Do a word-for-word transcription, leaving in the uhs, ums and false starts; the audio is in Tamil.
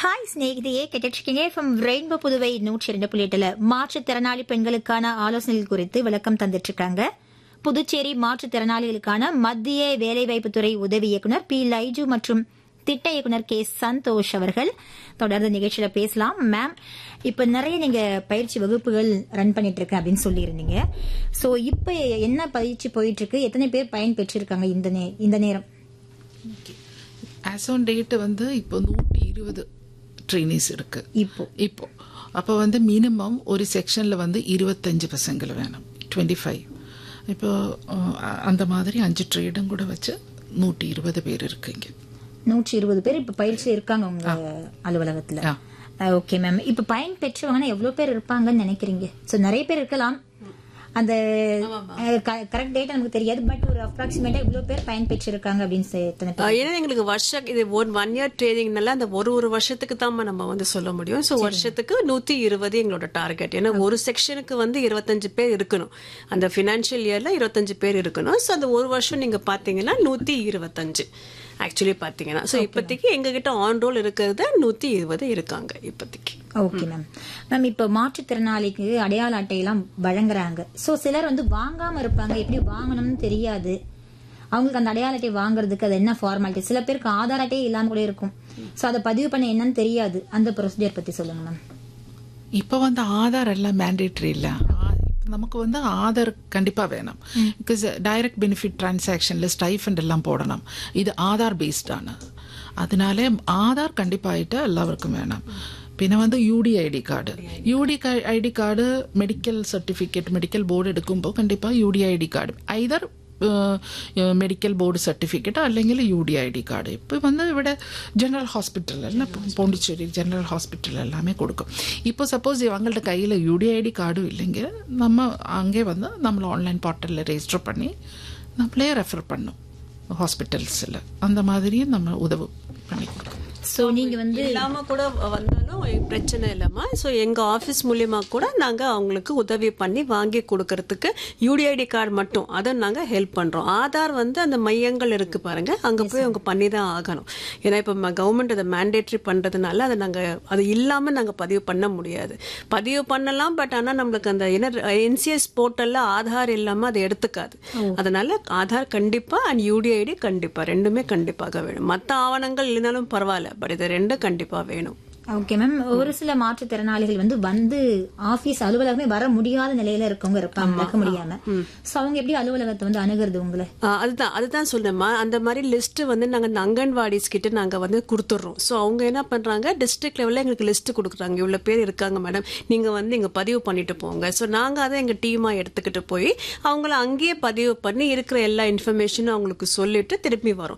ஹாய் ஸ்நேகிதியே, கேட்டிருக்கீங்க ஃப்ரம் ரெயின்போ புதுவை நூற்றி இரண்டு புள்ளி எட்டுல மாற்றுத்திறனாளி பெண்களுக்கான ஆலோசனைகள் குறித்து விளக்கம் தந்துட்டு இருக்காங்க. புதுச்சேரி மாற்றுத்திறனாளிகளுக்கான மத்திய வேலைவாய்ப்புத்துறை உதவி இயக்குநர் பி லைஜு மற்றும் திட்ட இயக்குநர் கே சந்தோஷ் அவர்கள். தொடர்ந்து நிகழ்ச்சியில பேசலாம். மேம், இப்ப நிறைய நீங்க பயிற்சி வகுப்புகள் ரன் பண்ணிட்டு இருக்கேன் அப்படின்னு சொல்லியிருந்தீங்க. சோ இப்ப என்ன பயிற்சி போயிட்டு இருக்கு, எத்தனை பேர் பயன் பெற்றிருக்காங்க இந்த நே- இந்த நேரம்? ஆஸ் ஆன் டேட் வந்து இப்போ நூற்றி இருபது ட்ரெயினிஸ் இருக்கு இப்போ இப்போ அப்போ வந்து மினிமம் ஒரு செக்ஷன்ல வந்து இருபத்தஞ்சு பசங்கள் வேணும், டுவெண்ட்டி ஃபைவ். இப்போ அஹ், அந்த மாதிரி அஞ்சு ட்ரேடும் கூட வச்சு நூற்றி இருபது பேர் இருக்குங்க. நூற்றி இருபது பேர் இப்ப பயிற்சி இருக்காங்க உங்க அலுவலகத்துல. ஓகே மேம், இப்ப பயன் பெற்றவங்கன்னா எவ்வளவு பேர் இருப்பாங்கன்னு நினைக்கிறீங்க? சோ நிறைய பேர் இருக்கலாம், அந்த கரெக்ட் டேட் நமக்கு தெரியாது, பட் ஒரு அப்ராக்சிமேட்டா இவ்வளவு பேர் பயன் பெற்றிருக்காங்க அப்படின்னு சொ- எத்தனை பேர்? ஏன்னா எங்களுக்கு வருஷம் இது ஒன் ஒன் இயர் ட்ரைனிங்னால அந்த ஒரு ஒரு வருஷத்துக்கு தான் நம்ம வந்து சொல்ல முடியும். ஸோ வருஷத்துக்கு நூத்தி இருபது எங்களோட டார்கெட். ஏன்னா ஒரு செக்ஷனுக்கு வந்து இருபத்தஞ்சு பேர் இருக்கணும், அந்த பினான்சியல் இயர்ல இருபத்தஞ்சு பேர் இருக்கணும். ஸோ அந்த ஒரு வருஷம் நீங்க பாத்தீங்கன்னா நூத்தி இருபத்தஞ்சு ஆக்சுவலி பாத்தீங்கன்னா. ஸோ இப்போதைக்கு எங்ககிட்ட ஆன் ரோல் இருக்கிறது நூத்தி இருபது இருக்காங்க இப்போதைக்கு. Okay ma'am. மேம், இப்ப மாற்றுத்திறனாளிக்கு அடையாள அட்டையெல்லாம் வழங்குறாங்க. சோ சிலர் வந்து வாங்காம இருப்பாங்க, எப்படி வாங்கணும்னு தெரியாது. அவங்களுக்கு அந்த அடையாள அட்டை வாங்குறதுக்கு அது என்ன ஃபார்மாலிட்டி? சில பேருக்கு ஆதார் அட்டையே இல்லாம கூட இருக்கும். சோ அதை பதிவு பண்ண என்னன்னு தெரியாது. அந்த ப்ரொசீஜர் பத்தி சொல்லுங்க மேம். இப்போ வந்து ஆதார் எல்லாம் மேண்டேட்டரி இல்ல, நமக்கு வந்து ஆதார் கண்டிப்பா வேணும். பிகாஸ் டைரக்ட் பெனிஃபிட் டிரான்சாக்ஷன்ல ஸ்டைஃபண்ட் எல்லாம் போடணும். இது ஆதார் பேஸ்டான, அதனால ஆதார் கண்டிப்பாயிட்டு எல்லாருக்கும் வேணும். പിന്നെ வந்து UDID card யூடி ID card medical certificate medical board எடுக்குമ്പോൾ கண்டிப்பா UDID card Hyder மெഡിക്കൽ board certificate അല്ലെങ്കിൽ U D I D card. ഇപ്പോൾ വന്ന് ഇവിടെ ജനറൽ ഹോസ്പിറ്റലെല്ലാം പോണ്ടിച്ചേരി ജനറൽ ഹോസ്പിറ്റൽ எல்லாமே கொடுக்கும். இப்போ சப்போஸ் அவங்கள்ட்ட கையில் யூ டி ஐ டி கார்டும் இல்லைங்க, நம்ம அங்கே வந்து நம்மள ஆன்லைன் போர்ட்டலில் ரெஜிஸ்டர் பண்ணி நம்மளே ரெஃபர் பண்ணோம் ஹாஸ்பிட்டல்ஸில். அந்த மாதிரியும் நம்ம உதவி பண்ணி கொடுக்கோம். சோ நீங்க வந்து இல்லாம கூட வந்தாலும் பிரச்சனை இல்லம்மா. ஸோ எங்க ஆபீஸ் மூலியமா கூட நாங்க அவங்களுக்கு உதவி பண்ணி வாங்கி கொடுக்கறதுக்கு யூடிஐடி கார்டு மட்டும் அதை நாங்க ஹெல்ப் பண்றோம். ஆதார் வந்து அந்த மையங்கள் இருக்கு பாருங்க, அங்க போய் அவங்க பண்ணி தான் ஆகணும். ஏன்னா இப்ப கவர்மெண்ட் அதை மேண்டேட்டரி பண்றதுனால அதை நாங்க அது இல்லாம நாங்க பதிவு பண்ண முடியாது. பதிவு பண்ணலாம், பட் ஆனா நம்மளுக்கு அந்த என்சிஎஸ் போர்ட்டல்ல ஆதார் இல்லாம அதை எடுத்துக்காது. அதனால ஆதார் கண்டிப்பா அண்ட் யூடிஐடி கண்டிப்பா ரெண்டுமே கண்டிப்பாக வேணும். மத்த ஆவணங்கள் இல்லைனாலும் பரவாயில்ல, பட் இது ரெண்டும் கண்டிப்பா வேணும். Okay ma'am. ஒரு சில மாற்றுத்திறனாளிகள் வந்து வந்து ஆபீஸ் அலுவலகமே வர முடியாத நிலையில இருக்கவங்க இருப்பாங்க, இருக்க முடியாம. சோ அவங்க எப்படி அலுவலகத்தை வந்து அணுகிறது உங்களை? ஆஹ் அதுதான் அதுதான் சொல்றேம்மா. அந்த மாதிரி லிஸ்ட் வந்து நாங்க இந்த அங்கன்வாடிஸ் கிட்ட நாங்க வந்து கொடுத்துடுறோம். ஸோ அவங்க என்ன பண்றாங்க, டிஸ்ட்ரிக்ட் லெவல்ல எங்களுக்கு லிஸ்ட் கொடுக்குறாங்க, இவ்வளவு பேர் இருக்காங்க மேடம், நீங்க வந்து இங்க பதிவு பண்ணிட்டு போங்க. ஸோ நாங்க அதை எங்க டீமா எடுத்துக்கிட்டு போய் அவங்கள அங்கேயே பதிவு பண்ணி இருக்கிற எல்லா இன்ஃபர்மேஷனும் அவங்களுக்கு சொல்லிட்டு திருப்பி வரோம்.